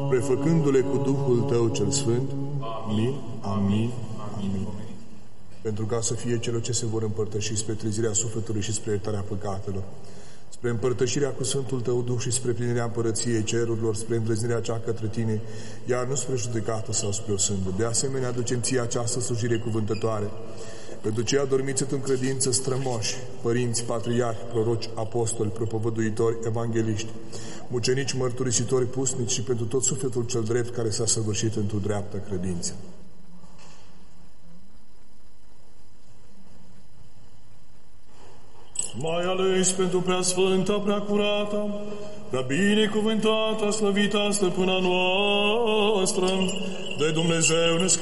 prefăcându-le cu Duhul Tău cel Sfânt. Amin, amin, amin. Pentru ca să fie celor ce se vor împărtăși spre trezirea sufletului și spre iertarea păcatelor, spre împărtășirea cu Sfântul Tău Duh și spre plinirea împărăției cerurilor, spre îndrăznirea cea către Tine, iar nu spre judecată sau spre o sândă. De asemenea, aducem Ție această slujire cuvântătoare pentru cei adormiți în credință, strămoși, părinți, patriarhi, proroci, apostoli, propovăduitori, evangeliști, mucenici, mărturisitori, pusnici și pentru tot sufletul cel drept care s-a săvârșit într-o dreaptă credință. Mai ales pentru preasfânta, preacurată, prea binecuvântată, slăvită stăpâna noastră, de Dumnezeu născută